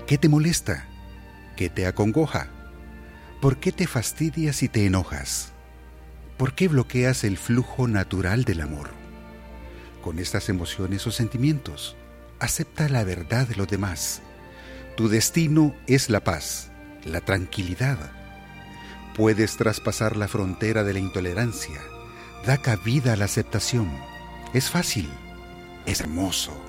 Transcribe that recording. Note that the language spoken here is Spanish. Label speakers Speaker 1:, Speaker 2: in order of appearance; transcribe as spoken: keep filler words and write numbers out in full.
Speaker 1: ¿Qué te molesta? ¿Qué te acongoja? ¿Por qué te fastidias y te enojas? ¿Por qué bloqueas el flujo natural del amor? Con estas emociones o sentimientos, acepta la verdad de los demás. Tu destino es la paz, la tranquilidad. Puedes traspasar la frontera de la intolerancia. Da cabida a la aceptación. Es fácil, es hermoso.